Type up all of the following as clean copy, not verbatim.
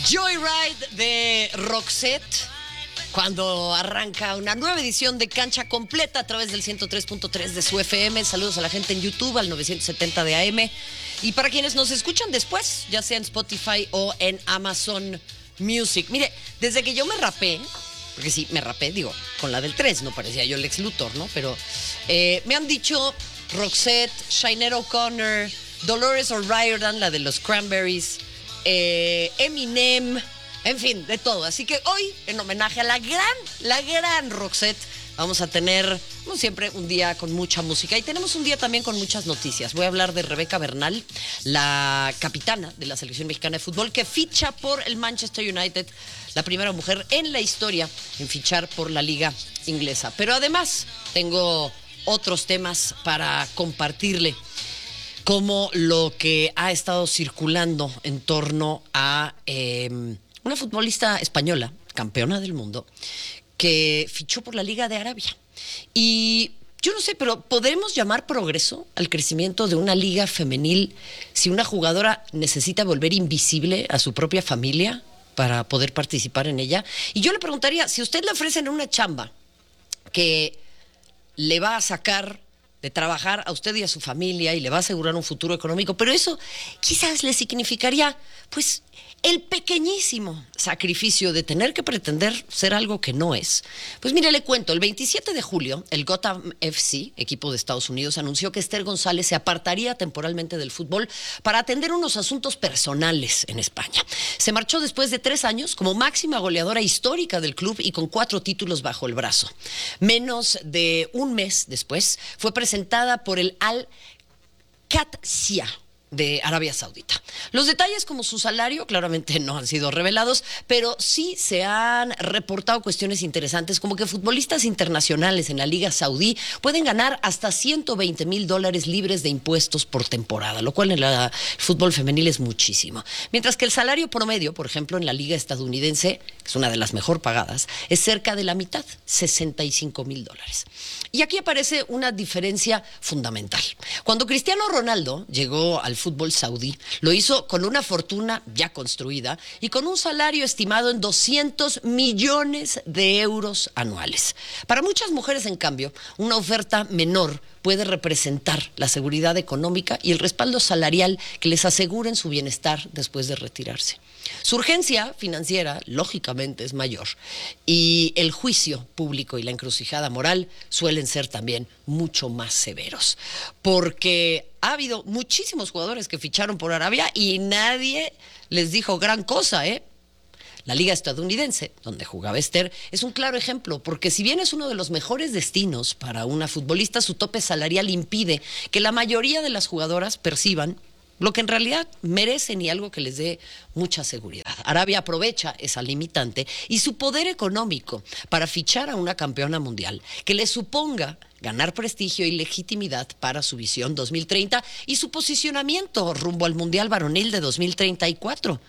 Joyride de Roxette, cuando arranca una nueva edición de Cancha Completa a través del 103.3 de su FM. Saludos a la gente en YouTube, al 970 de AM. Y para quienes nos escuchan después, ya sea en Spotify o en Amazon Music. Mire, desde que yo me rapé, porque sí, me rapé, digo, con la del 3, no parecía yo Lex Luthor, ¿no? Pero me han dicho Roxette, Sinéad O'Connor, Dolores O'Riordan, la de los Cranberries, Eminem, en fin, de todo. Así que hoy, en homenaje a la gran Roxette, vamos a tener, como siempre, un día con mucha música. Y tenemos un día también con muchas noticias. Voy a hablar de Rebeca Bernal, la capitana de la selección mexicana de fútbol, que ficha por el Manchester United, la primera mujer en la historia en fichar por la liga inglesa. Pero además, tengo otros temas para compartirle, como lo que ha estado circulando en torno a una futbolista española, campeona del mundo, que fichó por la Liga de Arabia. Y yo no sé, pero ¿podremos llamar progreso al crecimiento de una liga femenil si una jugadora necesita volver invisible a su propia familia para poder participar en ella? Y yo le preguntaría, si a usted le ofrecen una chamba que le va a sacar de trabajar a usted y a su familia y le va a asegurar un futuro económico, pero eso quizás le significaría, pues, el pequeñísimo sacrificio de tener que pretender ser algo que no es. Pues mire, le cuento, el 27 de julio, el Gotham FC, equipo de Estados Unidos, anunció que Esther González se apartaría temporalmente del fútbol para atender unos asuntos personales en España. Se marchó después de 3 años como máxima goleadora histórica del club y con 4 títulos bajo el brazo. Menos de un mes después, fue presentada por el Al-Qadsiya de Arabia Saudita. Los detalles, como su salario, claramente no han sido revelados, pero sí se han reportado cuestiones interesantes, como que futbolistas internacionales en la Liga Saudí pueden ganar hasta $120,000 libres de impuestos por temporada, lo cual en el fútbol femenil es muchísimo. Mientras que el salario promedio, por ejemplo, en la Liga estadounidense, que es una de las mejor pagadas, es cerca de la mitad, $65,000. Y aquí aparece una diferencia fundamental. Cuando Cristiano Ronaldo llegó al fútbol saudí, lo hizo con una fortuna ya construida y con un salario estimado en 200 millones de euros anuales. Para muchas mujeres, en cambio, una oferta menor puede representar la seguridad económica y el respaldo salarial que les aseguren su bienestar después de retirarse. Su urgencia financiera, lógicamente, es mayor, y el juicio público y la encrucijada moral suelen ser también mucho más severos, porque ha habido muchísimos jugadores que ficharon por Arabia y nadie les dijo gran cosa, ¿eh? La liga estadounidense, donde jugaba Esther, es un claro ejemplo, porque si bien es uno de los mejores destinos para una futbolista, su tope salarial impide que la mayoría de las jugadoras perciban lo que en realidad merecen y algo que les dé mucha seguridad. Arabia aprovecha esa limitante y su poder económico para fichar a una campeona mundial que le suponga ganar prestigio y legitimidad para su visión 2030 y su posicionamiento rumbo al Mundial Varonil de 2034.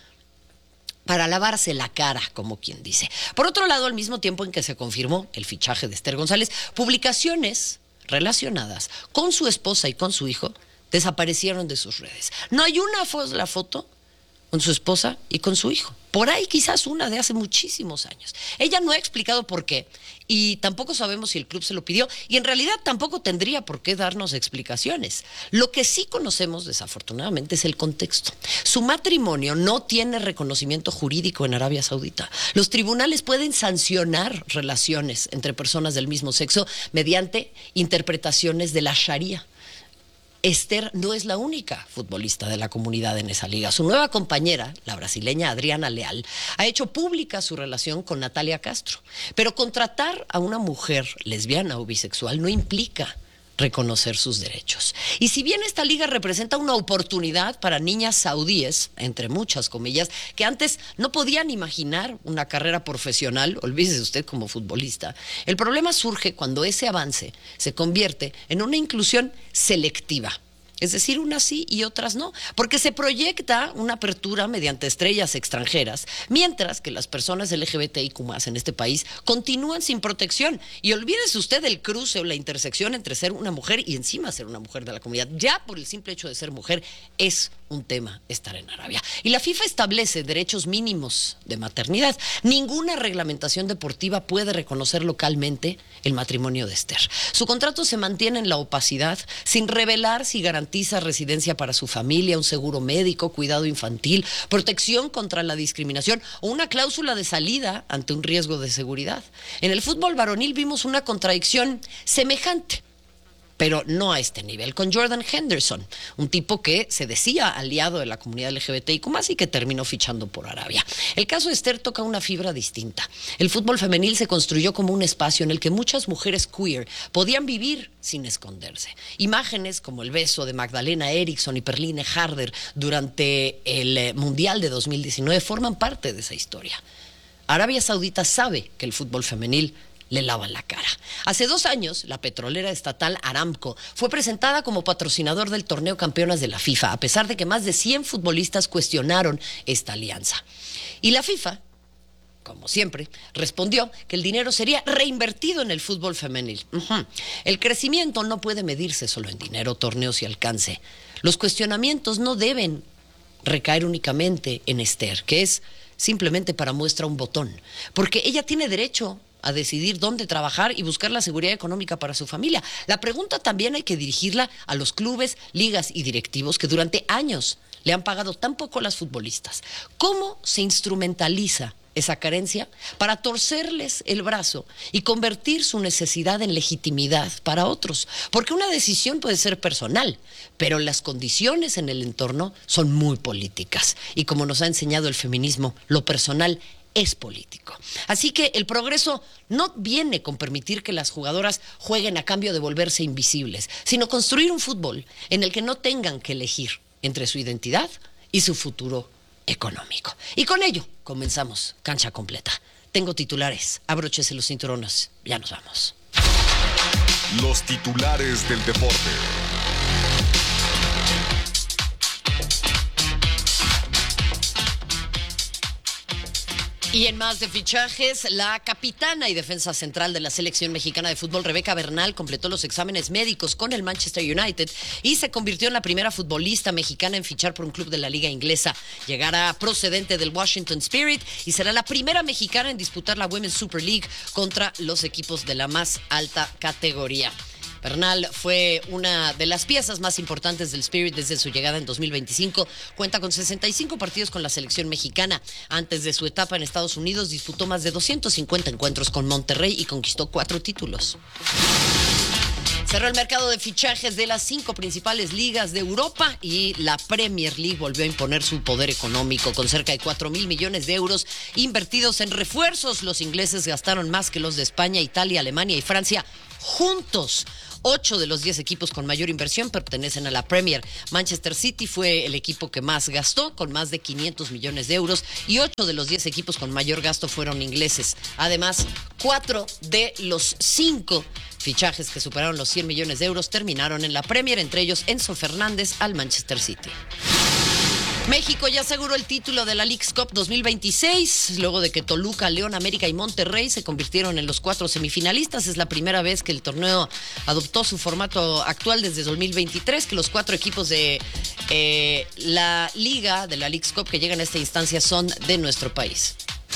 Para lavarse la cara, como quien dice. Por otro lado, al mismo tiempo en que se confirmó el fichaje de Esther González, publicaciones relacionadas con su esposa y con su hijo desaparecieron de sus redes. No hay una foto con su esposa y con su hijo. Por ahí quizás una de hace muchísimos años. Ella no ha explicado por qué y tampoco sabemos si el club se lo pidió y en realidad tampoco tendría por qué darnos explicaciones. Lo que sí conocemos, desafortunadamente, es el contexto. Su matrimonio no tiene reconocimiento jurídico en Arabia Saudita. Los tribunales pueden sancionar relaciones entre personas del mismo sexo mediante interpretaciones de la Sharia. Esther no es la única futbolista de la comunidad en esa liga. Su nueva compañera, la brasileña Adriana Leal, ha hecho pública su relación con Natalia Castro. Pero contratar a una mujer lesbiana o bisexual no implica reconocer sus derechos. Y si bien esta liga representa una oportunidad para niñas saudíes, entre muchas comillas, que antes no podían imaginar una carrera profesional, olvídese usted como futbolista, el problema surge cuando ese avance se convierte en una inclusión selectiva Es decir, unas sí y otras no, porque se proyecta una apertura mediante estrellas extranjeras, mientras que las personas LGBTIQ+ en este país continúan sin protección. Y olvídese usted del cruce o la intersección entre ser una mujer y encima ser una mujer de la comunidad. Ya por el simple hecho de ser mujer es un tema estar en Arabia. Y la FIFA establece derechos mínimos de maternidad. Ninguna reglamentación deportiva puede reconocer localmente el matrimonio de Esther. Su contrato se mantiene en la opacidad, sin revelar si garantiza residencia para su familia, un seguro médico, cuidado infantil, protección contra la discriminación o una cláusula de salida ante un riesgo de seguridad. En el fútbol varonil vimos una contradicción semejante, pero no a este nivel, con Jordan Henderson, un tipo que se decía aliado de la comunidad LGBTIQ+, y que terminó fichando por Arabia. El caso de Esther toca una fibra distinta. El fútbol femenil se construyó como un espacio en el que muchas mujeres queer podían vivir sin esconderse. Imágenes como el beso de Magdalena Eriksson y Perline Harder durante el Mundial de 2019 forman parte de esa historia. Arabia Saudita sabe que el fútbol femenil le lavan la cara. Hace 2 años, la petrolera estatal Aramco fue presentada como patrocinador del torneo Campeonas de la FIFA, a pesar de que más de 100 futbolistas cuestionaron esta alianza. Y la FIFA, como siempre, respondió que el dinero sería reinvertido en el fútbol femenil. El crecimiento no puede medirse solo en dinero, torneos y alcance. Los cuestionamientos no deben recaer únicamente en Esther, que es simplemente para muestra un botón, porque ella tiene derecho a decidir dónde trabajar y buscar la seguridad económica para su familia. La pregunta también hay que dirigirla a los clubes, ligas y directivos que durante años le han pagado tan poco a las futbolistas. ¿Cómo se instrumentaliza esa carencia para torcerles el brazo y convertir su necesidad en legitimidad para otros? Porque una decisión puede ser personal, pero las condiciones en el entorno son muy políticas. Y como nos ha enseñado el feminismo, lo personal es político. Así que el progreso no viene con permitir que las jugadoras jueguen a cambio de volverse invisibles, sino construir un fútbol en el que no tengan que elegir entre su identidad y su futuro económico. Y con ello comenzamos Cancha Completa. Tengo titulares, abróchese los cinturones, ya nos vamos. Los titulares del deporte. Y en más de fichajes, la capitana y defensa central de la selección mexicana de fútbol, Rebeca Bernal, completó los exámenes médicos con el Manchester United y se convirtió en la primera futbolista mexicana en fichar por un club de la liga inglesa. Llegará procedente del Washington Spirit y será la primera mexicana en disputar la Women's Super League contra los equipos de la más alta categoría. Bernal fue una de las piezas más importantes del Spirit desde su llegada en 2025. Cuenta con 65 partidos con la selección mexicana. Antes de su etapa en Estados Unidos, disputó más de 250 encuentros con Monterrey y conquistó 4 títulos. Cerró el mercado de fichajes de las 5 principales ligas de Europa y la Premier League volvió a imponer su poder económico con cerca de 4,000 millones de euros invertidos en refuerzos. Los ingleses gastaron más que los de España, Italia, Alemania y Francia juntos. 8 de los 10 equipos con mayor inversión pertenecen a la Premier. Manchester City fue el equipo que más gastó, con más de 500 millones de euros, y 8 de los 10 equipos con mayor gasto fueron ingleses. Además, 4 de los 5 fichajes que superaron los 100 millones de euros terminaron en la Premier, entre ellos Enzo Fernández al Manchester City. México ya aseguró el título de la Leagues Cup 2026, luego de que Toluca, León, América y Monterrey se convirtieron en los 4 semifinalistas. Es la primera vez que el torneo adoptó su formato actual desde 2023, que los 4 equipos de la liga, de la Leagues Cup que llegan a esta instancia son de nuestro país.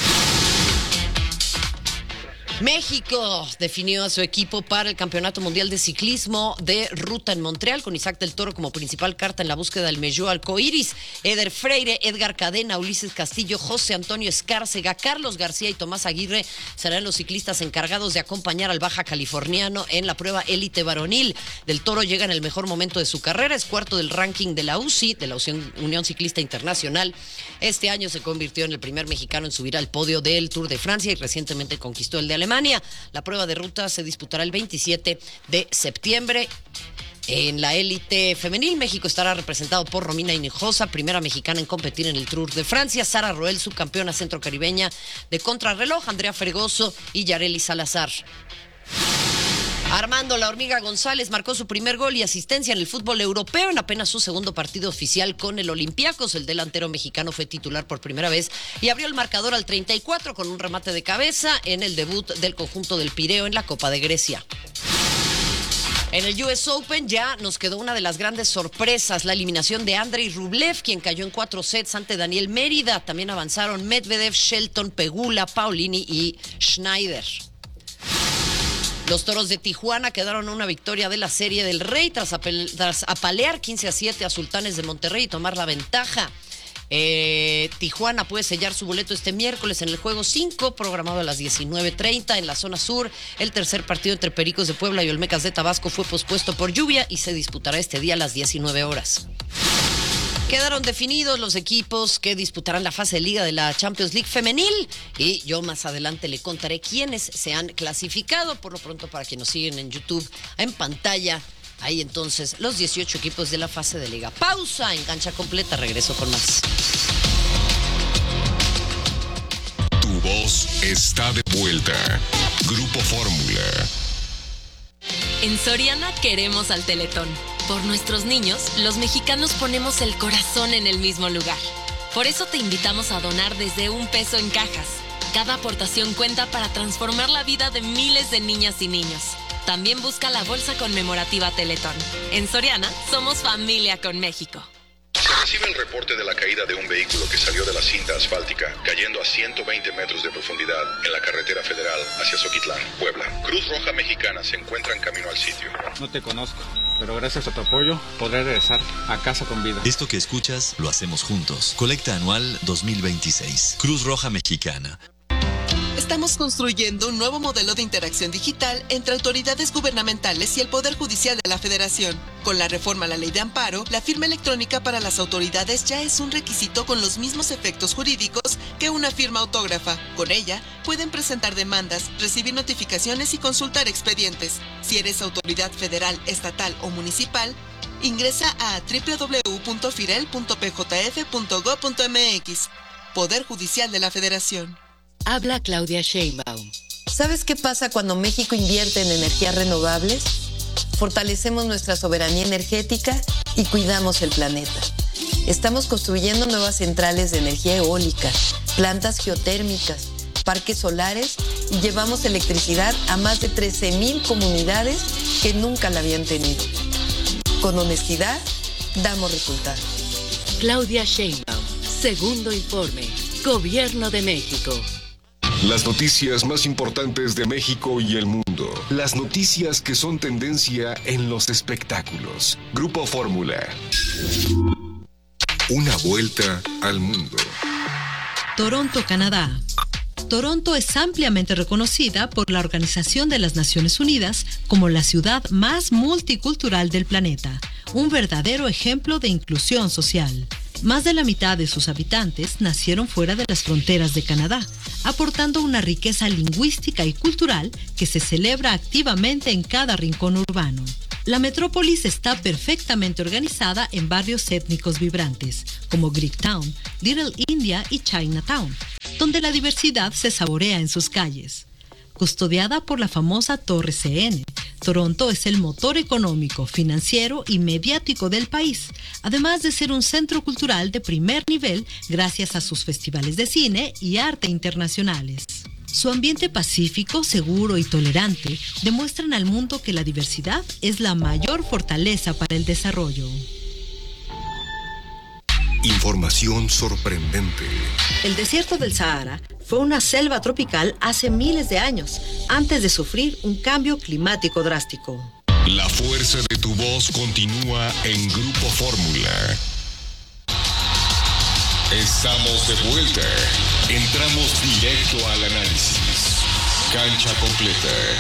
México definió a su equipo para el Campeonato Mundial de Ciclismo de Ruta en Montreal, con Isaac del Toro como principal carta en la búsqueda del Melló Arcoíris. Eder Freire, Edgar Cadena, Ulises Castillo, José Antonio Escárcega, Carlos García y Tomás Aguirre serán los ciclistas encargados de acompañar al baja californiano en la prueba élite varonil. Del Toro llega en el mejor momento de su carrera, es cuarto del ranking de la UCI, de la Unión Ciclista Internacional. Este año se convirtió en el primer mexicano en subir al podio del Tour de Francia y recientemente conquistó el de Alemania. La prueba de ruta se disputará el 27 de septiembre. En la élite femenil, México estará representado por Romina Hinojosa, primera mexicana en competir en el Tour de Francia, Sara Roel, subcampeona centrocaribeña de contrarreloj, Andrea Fregoso y Yareli Salazar. Armando La Hormiga González marcó su primer gol y asistencia en el fútbol europeo en apenas su segundo partido oficial con el Olympiacos. El delantero mexicano fue titular por primera vez y abrió el marcador al 34 con un remate de cabeza en el debut del conjunto del Pireo en la Copa de Grecia. En el US Open ya nos quedó una de las grandes sorpresas, la eliminación de Andrei Rublev, quien cayó en 4 sets ante Daniel Mérida. También avanzaron Medvedev, Shelton, Pegula, Paulini y Schneider. Los Toros de Tijuana quedaron a una victoria de la Serie del Rey tras apalear 15-7 a Sultanes de Monterrey y tomar la ventaja. Tijuana puede sellar su boleto este miércoles en el juego 5, programado a las 19:30 en la zona sur. El tercer partido entre Pericos de Puebla y Olmecas de Tabasco fue pospuesto por lluvia y se disputará este día a las 19 horas. Quedaron definidos los equipos que disputarán la fase de liga de la Champions League femenil y yo más adelante le contaré quiénes se han clasificado. Por lo pronto, para quienes nos siguen en YouTube, en pantalla, ahí entonces los 18 equipos de la fase de liga. Pausa en Cancha Completa, regreso con más. Tu voz está de vuelta. Grupo Fórmula. En Soriana queremos al Teletón. Por nuestros niños, los mexicanos ponemos el corazón en el mismo lugar. Por eso te invitamos a donar desde $1 en cajas. Cada aportación cuenta para transformar la vida de miles de niñas y niños. También busca la bolsa conmemorativa Teletón. En Soriana, somos familia con México. Se recibe el reporte de la caída de un vehículo que salió de la cinta asfáltica, cayendo a 120 metros de profundidad en la carretera federal hacia Zoquitlán, Puebla. Cruz Roja Mexicana se encuentra en camino al sitio. No te conozco, pero gracias a tu apoyo podré regresar a casa con vida. Esto que escuchas lo hacemos juntos. Colecta anual 2026. Cruz Roja Mexicana. Estamos construyendo un nuevo modelo de interacción digital entre autoridades gubernamentales y el Poder Judicial de la Federación. Con la reforma a la Ley de Amparo, la firma electrónica para las autoridades ya es un requisito con los mismos efectos jurídicos que una firma autógrafa. Con ella, pueden presentar demandas, recibir notificaciones y consultar expedientes. Si eres autoridad federal, estatal o municipal, ingresa a www.firel.pjf.gov.mx. Poder Judicial de la Federación. Habla Claudia Sheinbaum. ¿Sabes qué pasa cuando México invierte en energías renovables? Fortalecemos nuestra soberanía energética y cuidamos el planeta. Estamos construyendo nuevas centrales de energía eólica, plantas geotérmicas, parques solares y llevamos electricidad a más de 13,000 comunidades que nunca la habían tenido. Con honestidad, damos resultados. Claudia Sheinbaum, segundo informe, Gobierno de México. Las noticias más importantes de México y el mundo. Las noticias que son tendencia en los espectáculos. Grupo Fórmula. Una vuelta al mundo. Toronto, Canadá. Toronto es ampliamente reconocida por la Organización de las Naciones Unidas como la ciudad más multicultural del planeta, un verdadero ejemplo de inclusión social. Más de la mitad de sus habitantes nacieron fuera de las fronteras de Canadá, aportando una riqueza lingüística y cultural que se celebra activamente en cada rincón urbano. La metrópolis está perfectamente organizada en barrios étnicos vibrantes, como Greektown, Little India y Chinatown, donde la diversidad se saborea en sus calles. Custodiada por la famosa Torre CN, Toronto es el motor económico, financiero y mediático del país, además de ser un centro cultural de primer nivel gracias a sus festivales de cine y arte internacionales. Su ambiente pacífico, seguro y tolerante demuestran al mundo que la diversidad es la mayor fortaleza para el desarrollo. Información sorprendente. El desierto del Sahara fue una selva tropical hace miles de años, antes de sufrir un cambio climático drástico. La fuerza de tu voz continúa en Grupo Fórmula. Estamos de vuelta. Entramos directo al análisis. Cancha Completa.